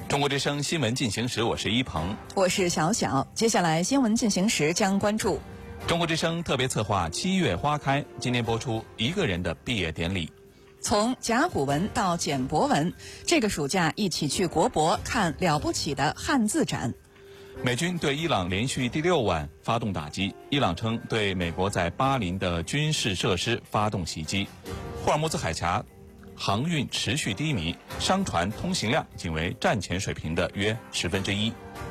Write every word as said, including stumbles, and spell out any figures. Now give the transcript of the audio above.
中国之声新闻进行时，我是一鹏， 我是小小。接下来新闻进行时将关注中国之声特别策划《七月花开》，今天播出一个人的毕业典礼。 从甲骨文到简帛文，这个暑假一起去国博看了不起的汉字展。 美军对伊朗连续第六晚发动打击，伊朗称对美国在巴林的军事设施发动袭击。霍尔木兹海峡航运持续低迷，商船通行量仅为战前水平的约十分之一。